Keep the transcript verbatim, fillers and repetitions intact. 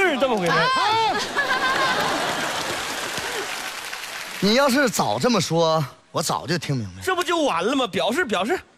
是这么回事。 你要是早这么说，我早就听明白了。 这不就完了吗？表示表示。